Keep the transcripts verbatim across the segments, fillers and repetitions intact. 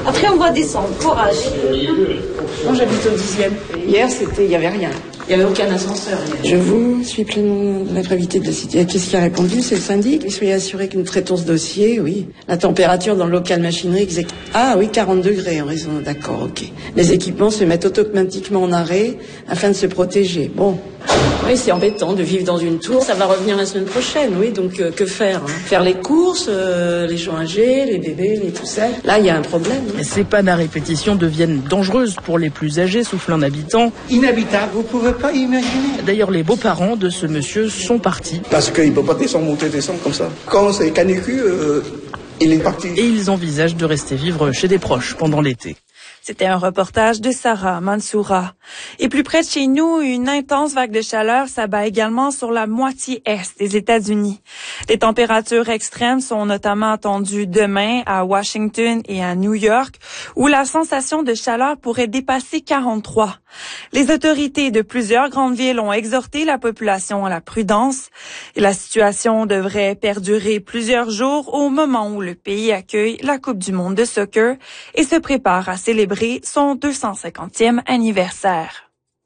Après, on va descendre. Courage. Moi, j'habite au dixième. Hier, c'était, il n'y avait rien. Il n'y avait aucun ascenseur. Je vous suis pleinement de la gravité de la situation. Qu'est-ce qui a répondu? C'est le syndic. Soyez assuré que nous traitons ce dossier, oui. La température dans le local machinerie exact. Ah oui, quarante degrés en raison. D'accord, ok. Les équipements se mettent automatiquement en arrêt afin de se protéger. Bon. Oui, c'est embêtant de vivre dans une tour. Ça va revenir la semaine prochaine, oui. Donc, euh, que faire hein? Faire les courses, euh, les gens âgés, les bébés, les tout ça. Là, il y a un problème. Hein. Ces pannes à répétition deviennent dangereuses pour les plus âgés, souffle un habitant. Inhabitable, vous pouvez pas imaginer. D'ailleurs, les beaux-parents de ce monsieur sont partis. Parce qu'il ne peut pas descendre, monter, descendre comme ça. Quand c'est canicule, euh, il est parti. Et ils envisagent de rester vivre chez des proches pendant l'été. C'était un reportage de Sarah Mansoura. Et plus près de chez nous, une intense vague de chaleur s'abat également sur la moitié est des États-Unis. Les températures extrêmes sont notamment attendues demain à Washington et à New York, où la sensation de chaleur pourrait dépasser quarante-trois. Les autorités de plusieurs grandes villes ont exhorté la population à la prudence. Et la situation devrait perdurer plusieurs jours au moment où le pays accueille la Coupe du monde de soccer et se prépare à célébrer son deux cent cinquantième anniversaire.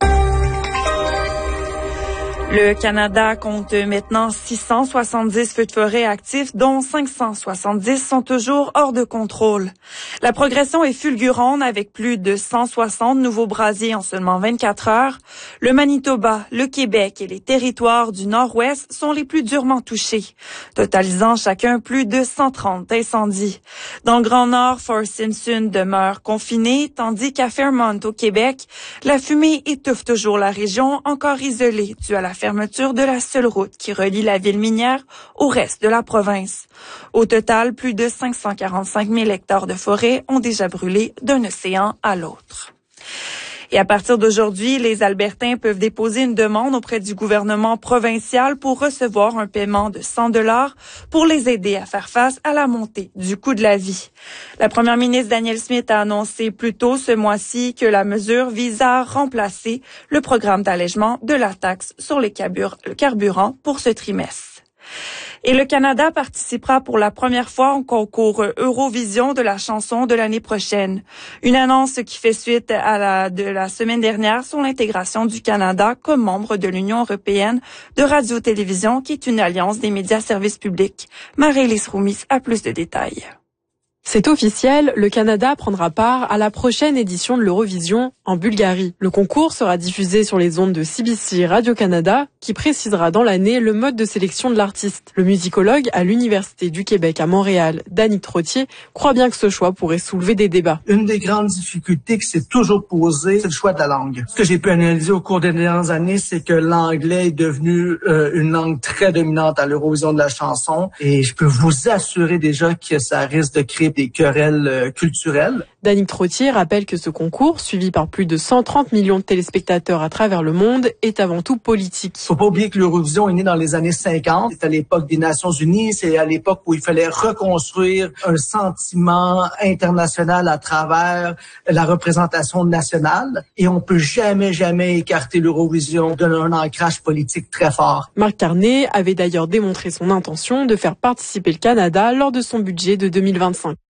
Le Canada compte maintenant six cent soixante-dix feux de forêt actifs, dont cinq cent soixante-dix sont toujours hors de contrôle. La progression est fulgurante avec plus de cent soixante nouveaux brasiers en seulement vingt-quatre heures. Le Manitoba, le Québec et les territoires du Nord-Ouest sont les plus durement touchés, totalisant chacun plus de cent trente incendies. Dans le Grand Nord, Fort Simpson demeure confiné, tandis qu'à Fairmont, au Québec, la fumée étouffe toujours la région encore isolée due à la fermeture de la seule route qui relie la ville minière au reste de la province. Au total, plus de cinq cent quarante-cinq mille hectares de forêt ont déjà brûlé d'un océan à l'autre. Et à partir d'aujourd'hui, les Albertains peuvent déposer une demande auprès du gouvernement provincial pour recevoir un paiement de cent dollars pour les aider à faire face à la montée du coût de la vie. La première ministre Danielle Smith a annoncé plus tôt ce mois-ci que la mesure vise à remplacer le programme d'allègement de la taxe sur les carburants pour ce trimestre. Et le Canada participera pour la première fois au concours Eurovision de la chanson de l'année prochaine. Une annonce qui fait suite à la de la semaine dernière sur l'intégration du Canada comme membre de l'Union européenne de radio-télévision, qui est une alliance des médias services publics. Marie-Lise Roumis a plus de détails. C'est officiel, le Canada prendra part à la prochaine édition de l'Eurovision en Bulgarie. Le concours sera diffusé sur les ondes de C B C Radio-Canada, qui précisera dans l'année le mode de sélection de l'artiste. Le musicologue à l'Université du Québec à Montréal, Danick Trottier, croit bien que ce choix pourrait soulever des débats. Une des grandes difficultés qui s'est toujours posée, c'est le choix de la langue. Ce que j'ai pu analyser au cours des dernières années, c'est que l'anglais est devenu euh, une langue très dominante à l'Eurovision de la chanson, et je peux vous assurer déjà que ça risque de créer des querelles euh, culturelles. Danick Trottier rappelle que ce concours, suivi par plus de cent trente millions de téléspectateurs à travers le monde, est avant tout politique. Faut pas oublier que l'Eurovision est née dans les années cinquante. C'est à l'époque des Nations Unies, c'est à l'époque où il fallait reconstruire un sentiment international à travers la représentation nationale. Et on peut jamais, jamais écarter l'Eurovision d'un ancrage politique très fort. Marc Carney avait d'ailleurs démontré son intention de faire participer le Canada lors de son budget de deux mille vingt-cinq.